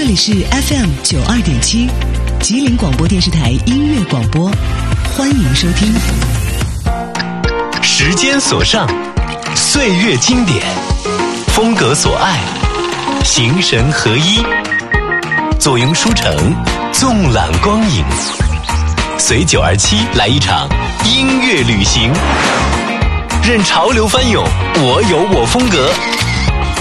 里是 FM92.7 吉林广播电视台音乐广播，欢迎收听。 时间所尚，岁月经典，风格所爱，形神合一，坐拥书城，纵览光影，随927来一场音乐旅行，任潮流翻涌，我有我风格，